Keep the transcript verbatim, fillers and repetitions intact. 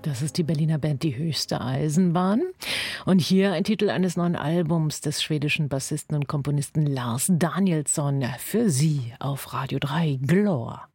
Das ist die Berliner Band Die Höchste Eisenbahn. Und hier ein Titel eines neuen Albums des schwedischen Bassisten und Komponisten Lars Danielsson für Sie auf Radio drei Glor.